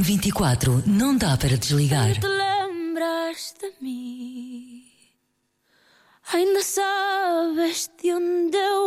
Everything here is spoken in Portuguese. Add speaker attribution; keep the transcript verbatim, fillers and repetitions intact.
Speaker 1: M vinte e quatro não dá para desligar.
Speaker 2: Te lembras de mim? Ainda sabes de onde eu